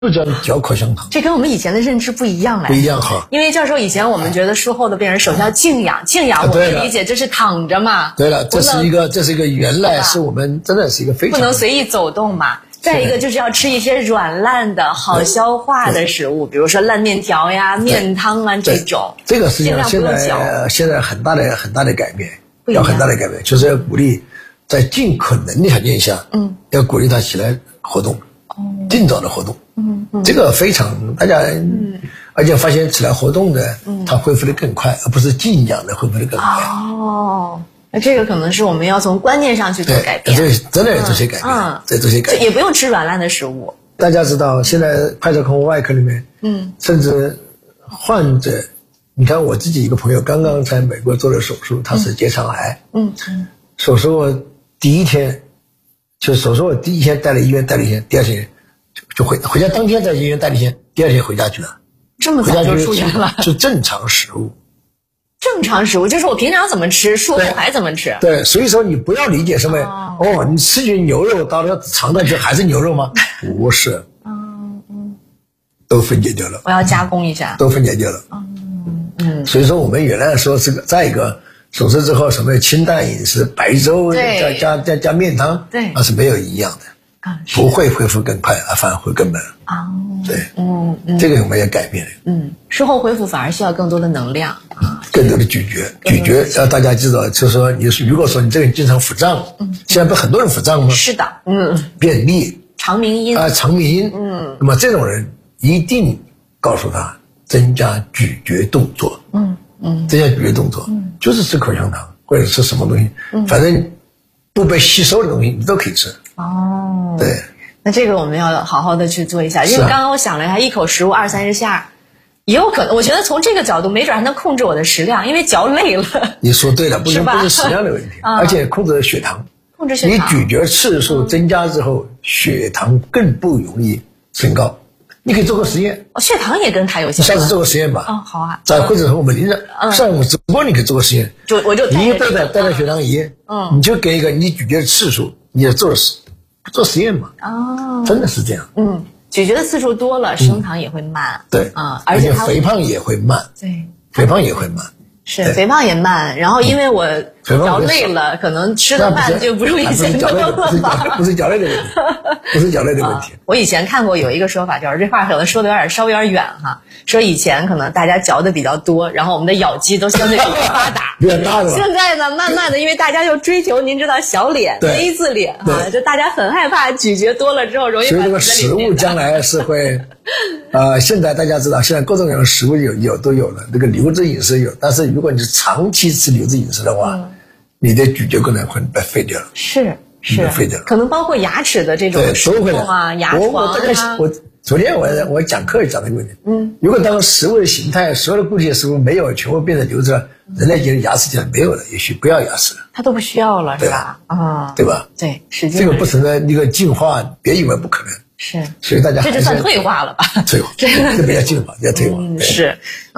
就叫嚼口香糖。 这跟我们以前的认知不一样嘞。 不一样哈。 因为教授以前我们觉得术后的病人首先要静养，静养我们理解这是躺着嘛。 对了，这是一个原来是我们真的是一个非常不能随意走动嘛。再一个就是要吃一些软烂的好消化的食物，比如说烂面条呀、面汤啊这种。 这个实际上现在很大的改变，要很大的改变，就是要鼓励在尽可能的条件下，要鼓励他起来活动，尽早的活动。这个非常大家，而且发现起来活动的，他恢复的更快，而不是静养的恢复的更快。 哦。那这个可能是我们要从观念上去做改变， 真的有这些改变，这些改变也不用吃软烂的食物。 大家知道，现在派照控外科里面，甚至患者，你看我自己一个朋友刚刚在美国做了手术，他是结肠癌，手术我第一天带了医院，带了一天，第二天就回家，当天在医院带了一天，第二天回家去了， 这么早就出院了， 是正常食物。 正常食物就是我平常怎么吃，术后还怎么吃。 对，所以说你不要理解什么你吃进牛肉到了肠道就还是牛肉吗？不是，都分解掉了。 我要加工一下， 都分解掉了。所以说我们原来说这个，再一个手术之后什么清淡饮食，白粥加面汤， 对， 那是没有营养的，不会恢复更快，反而会更慢。对，这个我们也改变了。 术后恢复反而需要更多的能量更多的咀嚼，让大家知道，就是说如果说你这个人经常腹胀，现在不很多人腹胀吗？ 是的， 便秘、 肠鸣音那么这种人一定告诉他增加咀嚼动作，增加咀嚼动作，就是吃口香糖或者吃什么东西，反正不被吸收的东西你都可以吃。对。 那这个我们要好好的去做一下，因为刚刚我想了一下，一口食物20-30下，也有可能，我觉得从这个角度，没准还能控制我的食量，因为嚼累了。 你说对了，不是食量的问题，而且控制血糖。你咀嚼次数增加之后，血糖更不容易升高。你可以做个实验， 血糖也跟它有关。 下次做个实验吧。 好啊。 或者我们上午直播你可以做个实验，你带着血糖仪，你就给一个你咀嚼的次数，你也做实验嘛。真的是这样。 咀嚼的次数多了，升糖也会慢。 对而且肥胖也会慢。 对， 肥胖也会慢。 是肥胖也慢，然后因为我嚼累了，可能吃的饭就不如以前多了吧？ 不是嚼累的问题，不是嚼累的问题。 我以前看过有一个说法，就是这话可能说的稍微有点远哈。说以前可能大家嚼的比较多，然后我们的咬肌都相对比较发达， 比较大的。 现在呢，慢慢的，因为大家又追求您知道小脸 A 字脸哈，就大家很害怕咀嚼多了之后容易把所以这个食物将来是会，现在大家知道，现在各种各样的食物都有了，这个流质饮食有，但是如果你是长期吃流质饮食的话，你的咀嚼功能会被废掉了。是废掉了， 可能包括牙齿的这种都会啊，牙床啊。 昨天我讲课也讲这个问题。如果当食物的形态，所有的固体的食物没有，全部变成流质了，人类觉得牙齿就没有了，也许不要牙齿了， 它都不需要了，是吧？ 对吧？ 对，实际这个不存在一个进化，别以为不可能。 是， 所以大家这就算退化了吧？ 退化，这比较进化，比较退化。 是，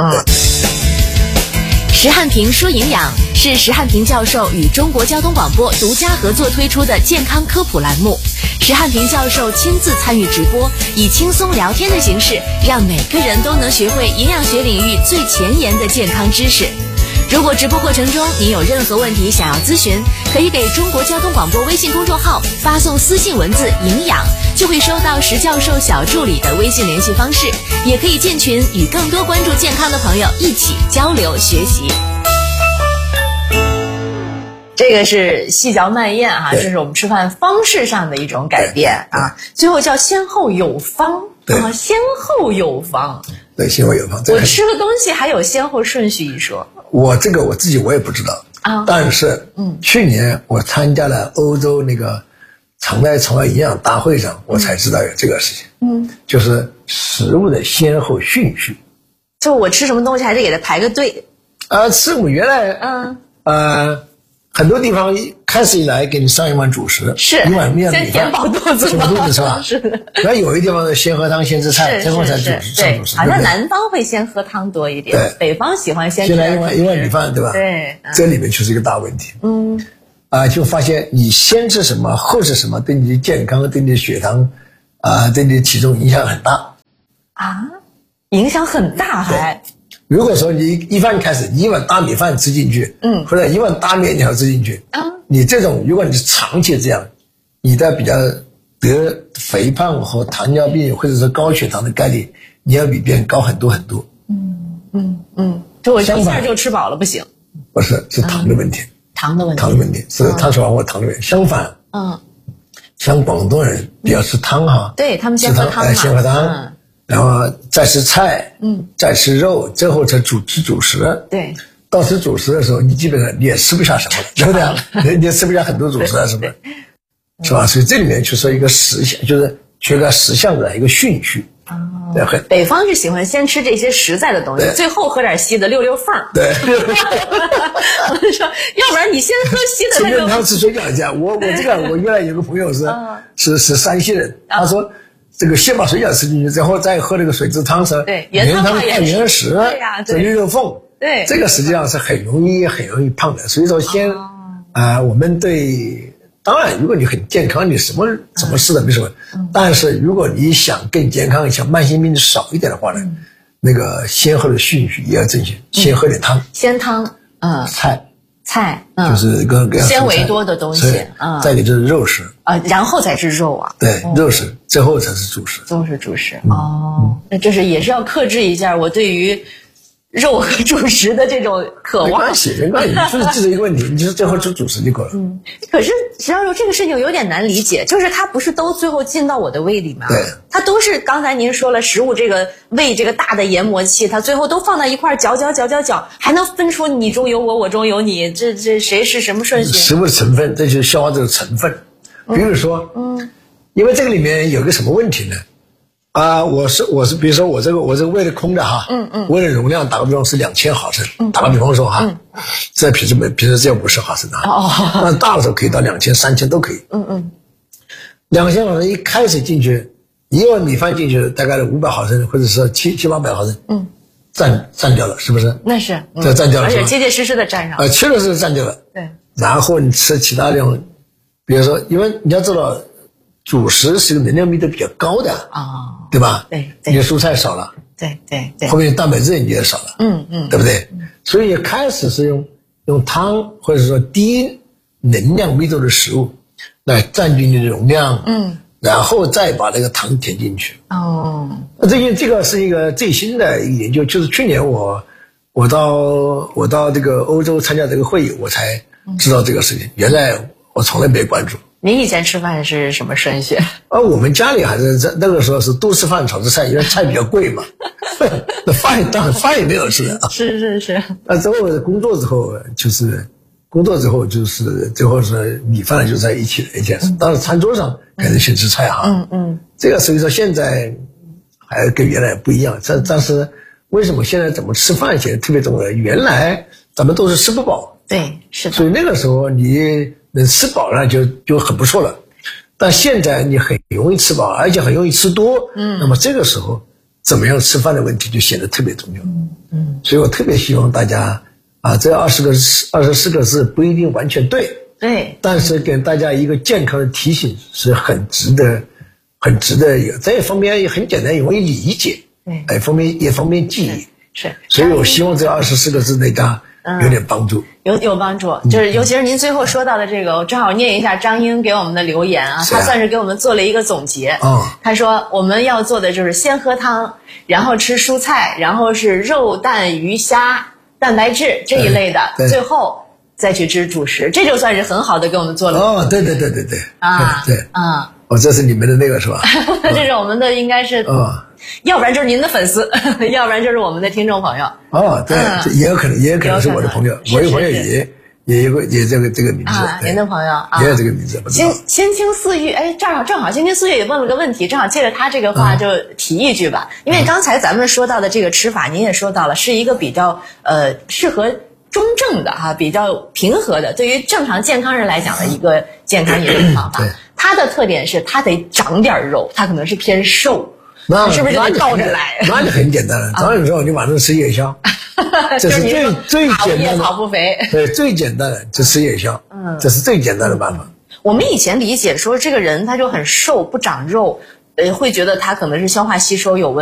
石汉平说营养是石汉平教授与中国交通广播独家合作推出的健康科普栏目。石汉平教授亲自参与直播，以轻松聊天的形式，让每个人都能学会营养学领域最前沿的健康知识。如果直播过程中您有任何问题想要咨询，可以给中国交通广播微信公众号发送私信文字营养，就会收到石教授小助理的微信联系方式，也可以进群与更多关注健康的朋友一起交流学习。 这个是细嚼慢咽哈，这是我们吃饭方式上的一种改变啊。最后叫先后有方先后有方。 对，先后有方。 我吃的东西还有先后顺序一说。 我自己我也不知道但是去年我参加了欧洲那个肠内肠外营养大会上，我才知道有这个事情。就是食物的先后顺序。 就我吃什么东西还是给它排个队。 吃我原来很多地方开始以来给你上一碗主食， 是一碗面米饭， 先填饱肚子， 填饱肚子是吧？ 是的。 然后有一地方的先喝汤先吃菜，最后才上主食。 好像南方会先喝汤多一点， 对， 北方喜欢先来一碗米饭，对吧？ 对， 这里面就是一个大问题。就发现你先吃什么后吃什么，对你的健康、对你的血糖对你的体重影响很大。 啊，影响很大还。 如果说你一饭开始1碗大米饭吃进去，或者1碗大面条吃进去，你这种如果你是长期这样，你的比较得肥胖和糖尿病或者是高血糖的概率，你要比别人高很多很多。 就我一下就吃饱了不行。 不是，是糖的问题。 糖的问题是碳水化合物糖的问题。相反，像广东人比较吃汤哈， 对他们先喝汤嘛， 先喝汤，然后再吃菜，再吃肉，最后才吃主食。 对， 到吃主食的时候，你基本上你也吃不下什么了，对不对？你也吃不下很多主食了，是不是？是吧？所以这里面就说一个实相，就是缺个实相的一个顺序。对， 北方是喜欢先吃这些实在的东西，最后喝点稀的溜溜缝儿。 对， 我就说，要不然你先喝稀的那个。 他吃水饺一下，我原来有个朋友是山西人，他说这个先把水饺吃进去，然后再喝那个水汁汤是， 对，原汤化原食， 对呀， 这溜溜缝， 对， 这个实际上是很容易胖的。所以说我们对。当然，如果你很健康，你什么事都没什么。但是如果你想更健康，想慢性病少一点的话呢，那个先喝的顺序也要正确。先喝点汤， 先汤，菜， 就是跟纤维多的东西， 再一个就是肉食然后再是肉啊， 对，肉食最后才是主食， 都是主食那这是也是要克制一下我对于肉和主食的这种渴望。 没关系，就是这是一个问题，你就是最后吃主食就够了。 可是实际上说这个事情有点难理解，就是它不是都最后进到我的胃里吗？ 对， 它都是刚才您说了，食物这个胃这个大的研磨器，它最后都放到一块搅，还能分出你中有我，我中有你，这谁是什么顺序？ 食物的成分，这就是消化这个成分。比如说，因为这个里面有个什么问题呢？我是，比如说我这个胃的空的哈，胃的容量打个比方是2000毫升，打个比方说哈，在平时只有50毫升的，那大的时候可以到2000、3000都可以。2000毫升一开始进去，1碗米饭进去大概500毫升，或者是700-800毫升，占掉了，是不是？ 那是， 这占掉了， 而且结结实实的占上。 确实是占掉了。 对。 然后你吃其他那种，比如说，因为你要知道，主食是能量密度比较高的对吧？ 对， 你的蔬菜少了， 对， 后面蛋白质你也少了，对不对？所以开始是用汤或者说低能量密度的食物来占据你的容量，然后再把那个糖填进去。这个是一个最新的一个研究，就是去年我到这个欧洲参加这个会议，我才知道这个事情，原来我从来没关注。 您以前吃饭是什么顺序？ 我们家里还是那个时候是都吃饭炒吃菜，因为菜比较贵嘛。那饭也没有吃的。 是。 那之后工作之后就是最后是米饭就在一起。当然餐桌上肯定先吃菜哈。这个所以说现在还跟原来不一样。但是为什么现在怎么吃饭现在特别重要？原来咱们都是吃不饱。 对，是的。 所以那个时候你能吃饱了就很不错了，但现在你很容易吃饱，而且很容易吃多，那么这个时候怎么样吃饭的问题就显得特别重要。所以我特别希望大家这24个字不一定完全对，但是给大家一个健康的提醒是很值得有，这一方面也很简单容易理解，一方面记忆， 是， 所以我希望这24个字大家有点帮助， 有帮助，就是尤其是您最后说到的这个，我正好念一下张英给我们的留言他算是给我们做了一个总结。他说我们要做的就是先喝汤，然后吃蔬菜，然后是肉蛋鱼虾蛋白质这一类的，最后再去吃主食，这就算是很好的给我们做了。 对这是你们的那个是吧？ 这是我们的应该是要不然就是您的粉丝，要不然就是我们的听众朋友。 对，也有可能是我的朋友，我有朋友也这个名字您的朋友也有这个名字。 先清四欲，正好先清四欲也问了个问题，正好借着他这个话就提一句吧。因为刚才咱们说到的这个吃法，您也说到了，是一个比较适合中正的比较平和的，对于正常健康人来讲的一个健康饮食方法。它的特点是它得长点肉，它可能是偏瘦。 那是不是就得倒着来？ 那就很简单了，长点肉你晚上吃夜宵，这是最简单的。 草不肥， 对，最简单的就吃夜宵，这是最简单的办法。 我们以前理解说这个人他就很瘦不长肉，会觉得他可能是消化吸收有问题。